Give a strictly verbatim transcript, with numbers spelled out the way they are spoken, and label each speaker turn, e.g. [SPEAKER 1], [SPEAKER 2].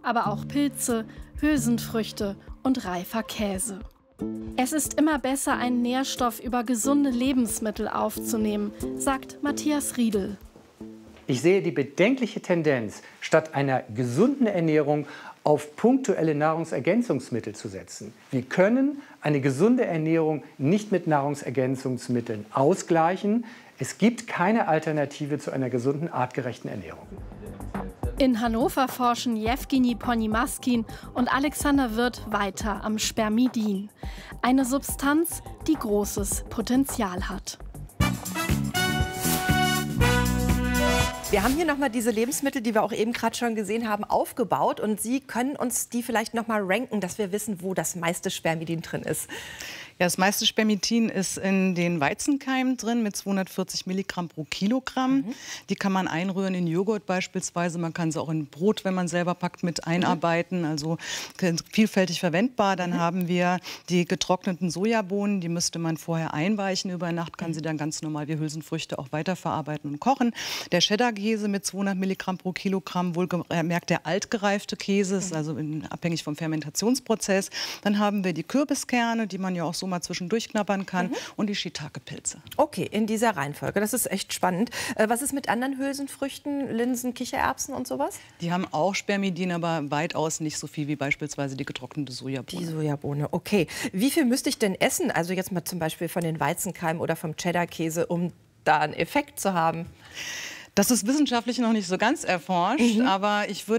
[SPEAKER 1] aber auch Pilze, Hülsenfrüchte und reifer Käse. Es ist immer besser, einen Nährstoff über gesunde Lebensmittel aufzunehmen, sagt Matthias Riedel.
[SPEAKER 2] Ich sehe die bedenkliche Tendenz, statt einer gesunden Ernährung auf punktuelle Nahrungsergänzungsmittel zu setzen. Wir können eine gesunde Ernährung nicht mit Nahrungsergänzungsmitteln ausgleichen. Es gibt keine Alternative zu einer gesunden, artgerechten Ernährung.
[SPEAKER 1] In Hannover forschen Jewgeni Ponimaskin und Alexander Wirth weiter am Spermidin. Eine Substanz, die großes Potenzial hat.
[SPEAKER 3] Wir haben hier nochmal diese Lebensmittel, die wir auch eben gerade schon gesehen haben, aufgebaut. Und Sie können uns die vielleicht nochmal ranken, dass wir wissen, wo das meiste Spermidin drin ist.
[SPEAKER 4] Ja, das meiste Spermidin ist in den Weizenkeimen drin mit zweihundertvierzig Milligramm pro Kilogramm. Mhm. Die kann man einrühren in Joghurt beispielsweise. Man kann sie auch in Brot, wenn man selber packt, mit einarbeiten. Also vielfältig verwendbar. Dann mhm. haben wir die getrockneten Sojabohnen. Die müsste man vorher einweichen über Nacht. Kann sie dann ganz normal wie Hülsenfrüchte auch weiterverarbeiten und kochen. Der Cheddar-Käse mit zweihundert Milligramm pro Kilogramm, wohlgemerkt der altgereifte Käse, ist also in, abhängig vom Fermentationsprozess. Dann haben wir die Kürbiskerne, die man ja auch so mal zwischendurch knabbern kann, mhm. und die Shiitake-Pilze.
[SPEAKER 3] Okay, in dieser Reihenfolge. Das ist echt spannend. Äh, was ist mit anderen Hülsenfrüchten, Linsen, Kichererbsen und sowas?
[SPEAKER 4] Die haben auch Spermidin, aber weitaus nicht so viel wie beispielsweise die getrocknete Sojabohne.
[SPEAKER 3] Die Sojabohne, okay. Wie viel müsste ich denn essen? Also jetzt mal zum Beispiel von den Weizenkeimen oder vom Cheddar-Käse, um da einen Effekt zu haben?
[SPEAKER 4] Das ist wissenschaftlich noch nicht so ganz erforscht, mhm. aber ich würde